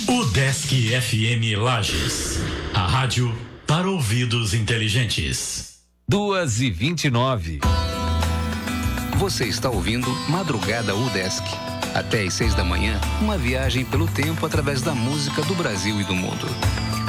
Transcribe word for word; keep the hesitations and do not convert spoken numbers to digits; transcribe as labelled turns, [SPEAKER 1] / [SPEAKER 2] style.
[SPEAKER 1] Udesc F M Lages, a rádio para ouvidos inteligentes.
[SPEAKER 2] duas e vinte e nove.
[SPEAKER 3] Você está ouvindo Madrugada Udesc. Até às seis da manhã, uma viagem pelo tempo através da música do Brasil e do mundo.